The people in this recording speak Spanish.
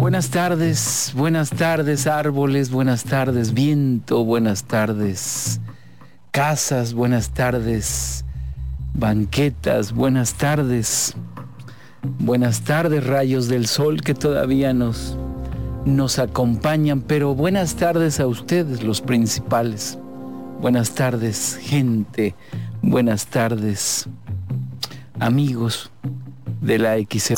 Buenas tardes árboles, buenas tardes viento, buenas tardes casas, buenas tardes banquetas, buenas tardes rayos del sol que todavía nos acompañan, pero buenas tardes a ustedes, los principales. Buenas tardes, gente. Buenas tardes, amigos de la XR.